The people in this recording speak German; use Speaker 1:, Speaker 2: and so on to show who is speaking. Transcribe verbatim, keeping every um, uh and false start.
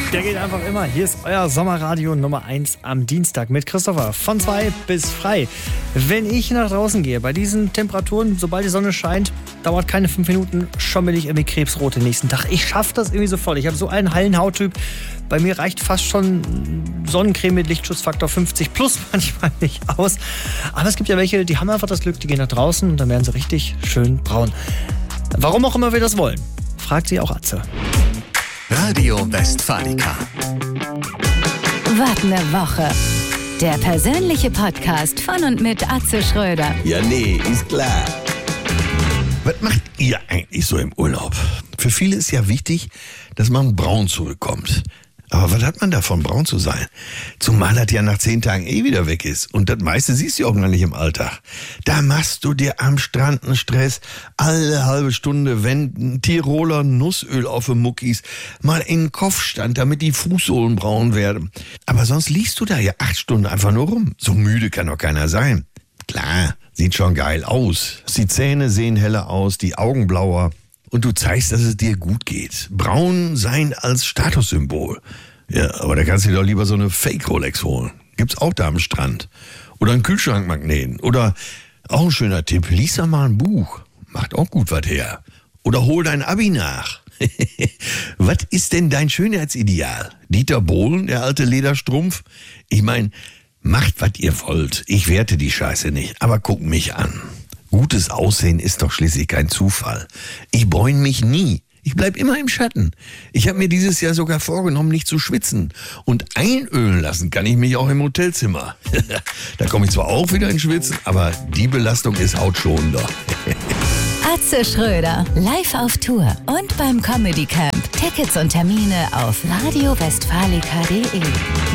Speaker 1: Der geht einfach immer. Hier ist euer Sommerradio Nummer eins am Dienstag mit Christopher. Von zwei bis frei. Wenn ich nach draußen gehe, bei diesen Temperaturen, sobald die Sonne scheint, dauert keine fünf Minuten, schon bin ich irgendwie krebsrot den nächsten Tag. Ich schaffe das irgendwie so voll. Ich habe so einen heilen Hauttyp. Bei mir reicht fast schon Sonnencreme mit Lichtschutzfaktor fünfzig plus manchmal nicht aus. Aber es gibt ja welche, die haben einfach das Glück, die gehen nach draußen und dann werden sie richtig schön braun. Warum auch immer wir das wollen, fragt sie auch Atze.
Speaker 2: Radio Westfalica.
Speaker 3: Was ne Woche. Der persönliche Podcast von und mit Atze Schröder.
Speaker 4: Ja, nee, ist klar. Was macht ihr eigentlich so im Urlaub? Für viele ist ja wichtig, dass man braun zurückkommt. Aber was hat man davon, braun zu sein? Zumal das ja nach zehn Tagen eh wieder weg ist. Und das meiste siehst du auch noch nicht im Alltag. Da machst du dir am Strand einen Stress. Alle halbe Stunde wenden Tiroler Nussöl auf die Muckis. Mal in den Kopfstand, damit die Fußsohlen braun werden. Aber sonst liegst du da ja acht Stunden einfach nur rum. So müde kann doch keiner sein. Klar, sieht schon geil aus. Die Zähne sehen heller aus, die Augen blauer. Und du zeigst, dass es dir gut geht. Braun sein als Statussymbol. Ja, aber da kannst du dir doch lieber so eine Fake-Rolex holen. Gibt's auch da am Strand. Oder einen Kühlschrankmagneten. Oder auch ein schöner Tipp, lies doch mal ein Buch. Macht auch gut was her. Oder hol dein Abi nach. Was ist denn dein Schönheitsideal? Dieter Bohlen, der alte Lederstrumpf? Ich mein, macht, was ihr wollt. Ich werte die Scheiße nicht. Aber guck mich an. Gutes Aussehen ist doch schließlich kein Zufall. Ich bräune mich nie. Ich bleib immer im Schatten. Ich habe mir dieses Jahr sogar vorgenommen, nicht zu schwitzen. Und einölen lassen kann ich mich auch im Hotelzimmer. Da komme ich zwar auch wieder ins Schwitzen, aber die Belastung ist hautschonender.
Speaker 3: Atze Schröder, live auf Tour und beim Comedy Camp. Tickets und Termine auf radio westfalica punkt de.